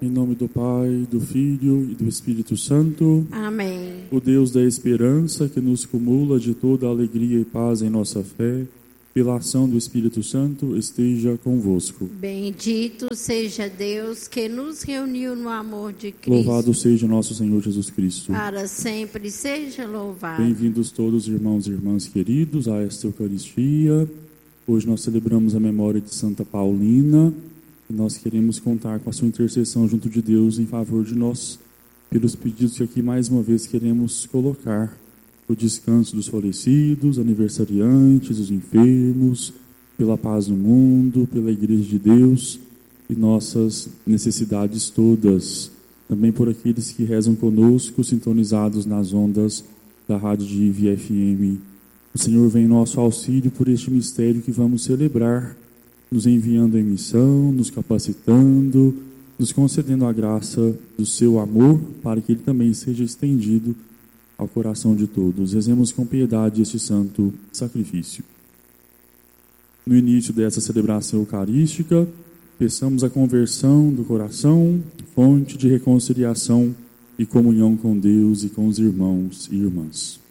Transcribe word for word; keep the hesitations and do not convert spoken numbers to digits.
Em nome do Pai, do Filho e do Espírito Santo. Amém. O Deus da esperança, que nos cumula de toda alegria e paz em nossa fé, pela ação do Espírito Santo, esteja convosco. Bendito seja Deus que nos reuniu no amor de Cristo. Louvado seja nosso Senhor Jesus Cristo. Para sempre seja louvado. Bem-vindos todos, irmãos e irmãs queridos, a esta Eucaristia. Hoje nós celebramos a memória de Santa Paulina. E nós queremos contar com a sua intercessão junto de Deus em favor de nós, pelos pedidos que aqui mais uma vez queremos colocar: o descanso dos falecidos, aniversariantes, os enfermos, pela paz no mundo, pela Igreja de Deus e nossas necessidades todas. Também por aqueles que rezam conosco, sintonizados nas ondas da Rádio de I V F M. O Senhor vem em nosso auxílio por este mistério que vamos celebrar, nos enviando em missão, nos capacitando, nos concedendo a graça do seu amor, para que ele também seja estendido ao coração de todos. Rezemos com piedade este santo sacrifício. No início dessa celebração eucarística, peçamos a conversão do coração, fonte de reconciliação e comunhão com Deus e com os irmãos e irmãs.